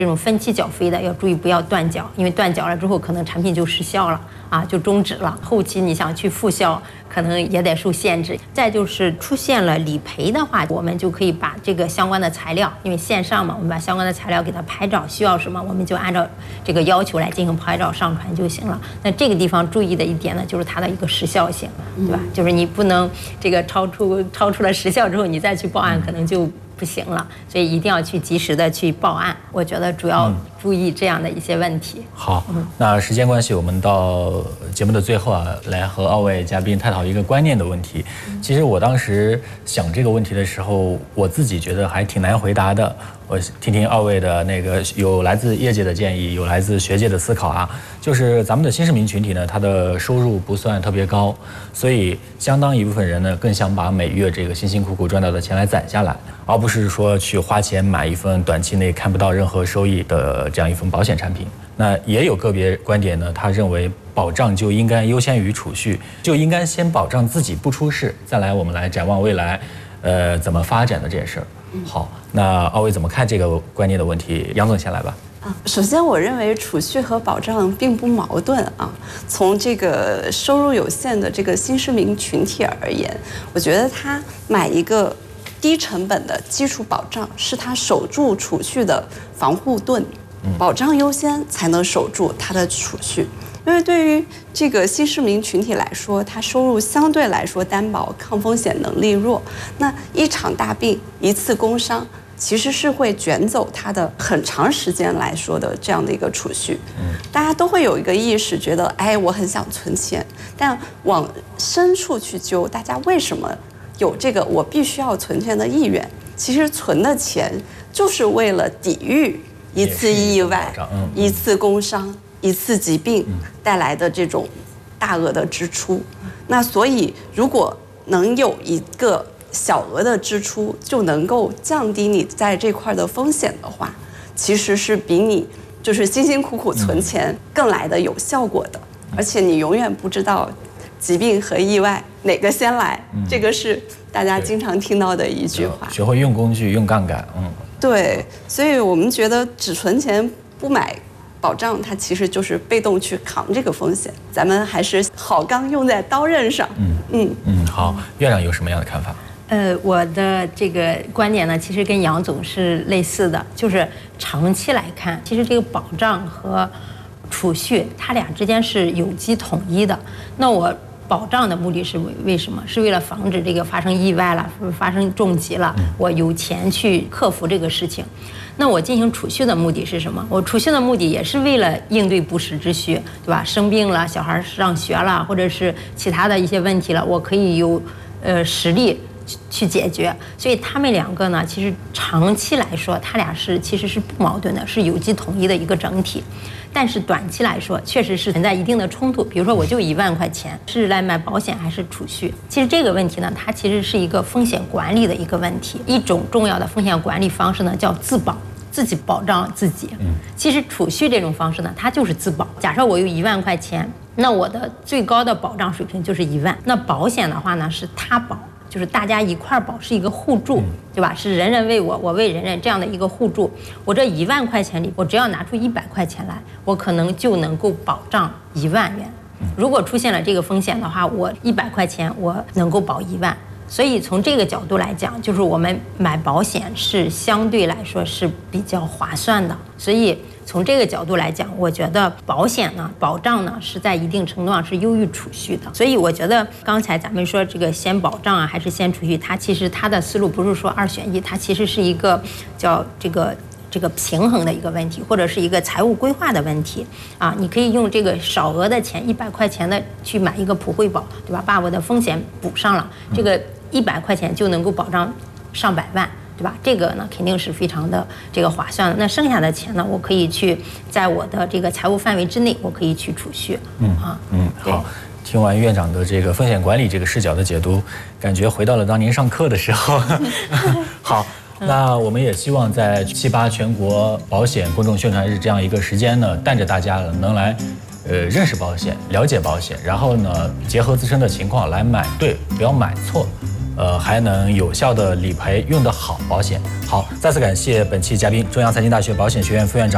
这种分期缴费的要注意不要断缴，因为断缴了之后可能产品就失效了啊，就终止了。后期你想去复销，可能也得受限制。再就是出现了理赔的话，我们就可以把这个相关的材料，因为线上嘛，我们把相关的材料给它拍照，需要什么我们就按照这个要求来进行拍照上传就行了。那这个地方注意的一点呢，就是它的一个时效性，对吧？就是你不能这个超出了时效之后，你再去报案可能就不行了，所以一定要去及时的去报案。我觉得主要注意这样的一些问题。 好，那时间关系，我们到节目的最后啊，来和2位嘉宾探讨一个观念的问题。其实我当时想这个问题的时候，我自己觉得还挺难回答的。我听听2位的那个有来自业界的建议，有来自学界的思考啊。就是咱们的新市民群体呢，他的收入不算特别高，所以相当一部分人呢，更想把每月这个辛辛苦苦赚到的钱来攒下来，而不是说去花钱买一份短期内看不到任何收益的这样一份保险产品。那也有个别观点呢，他认为保障就应该优先于储蓄，就应该先保障自己不出事，再来我们来展望未来，怎么发展的这件事儿。好，那2位怎么看这个观念的问题？杨总先来吧。 首先，我认为储蓄和保障并不矛盾啊。从这个收入有限的这个新市民群体而言，我觉得他买一个低成本的基础保障，是他守住储蓄的防护盾。保障优先才能守住他的储蓄。因为对于这个新市民群体来说，他收入相对来说单薄，抗风险能力弱，那一场大病、一次工伤，其实是会卷走他的很长时间来说的这样的一个储蓄。大家都会有一个意识，觉得我很想存钱，但往深处去究，大家为什么有这个我必须要存钱的意愿？其实存的钱就是为了抵御一次意外、一次工伤、一次疾病带来的这种大额的支出。那所以如果能有一个小额的支出就能够降低你在这块的风险的话，其实是比你就是辛辛苦苦存钱更来的有效果的。而且你永远不知道疾病和意外哪个先来，这个是大家经常听到的一句话。 学会用工具，用杠杆。 对，所以我们觉得只存钱不买保障，它其实就是被动去扛这个风险。咱们还是好钢用在刀刃上。 好，院长有什么样的看法？ 我的这个观点呢，其实跟杨总是类似的，就是长期来看，其实这个保障和储蓄，它俩之间是有机统一的。那我保障的目的是为什么？是为了防止这个发生意外了，发生重疾了，我有钱去克服这个事情。那我进行储蓄的目的是什么？我储蓄的目的也是为了应对不时之需，对吧？生病了，小孩上学了，或者是其他的一些问题了，我可以有实力去解决。所以他们两个呢，其实长期来说，他俩其实是不矛盾的，是有机统一的一个整体。但是短期来说，确实是存在一定的冲突。比如说，我就1万块钱，是来买保险还是储蓄？其实这个问题呢，它其实是一个风险管理的一个问题。一种重要的风险管理方式呢，叫自保，自己保障自己。其实储蓄这种方式呢，它就是自保。假设我有1万块钱，那我的最高的保障水平就是1万。那保险的话呢，是他保。就是大家一块保，是一个互助，对吧？是人人为我，我为人人这样的一个互助。我这1万块钱里，我只要拿出100块钱来，我可能就能够保障1万元。如果出现了这个风险的话，我100块钱我能够保1万。所以从这个角度来讲，就是我们买保险是相对来说是比较划算的。所以从这个角度来讲，我觉得保险呢、保障呢是在一定程度上是优于储蓄的。所以我觉得刚才咱们说这个先保障啊，还是先储蓄，它其实它的思路不是说2选1，它其实是一个叫这个平衡的一个问题，或者是一个财务规划的问题啊。你可以用这个少额的钱100块钱的去买一个普惠保，对吧？把我的风险补上了，这个100块钱就能够保障上百万。对吧？这个呢肯定是非常的这个划算的。那剩下的钱呢，我可以去在我的这个财务范围之内，我可以去储蓄。 好。听完院长的这个风险管理这个视角的解读，感觉回到了当年上课的时候。好，那我们也希望在7、8全国保险公众宣传日这样一个时间呢，带着大家能来认识保险，了解保险，然后呢结合自身的情况来买对，不要买错。还能有效的理赔，用得好保险。好，再次感谢本期嘉宾，中央财经大学保险学院副院长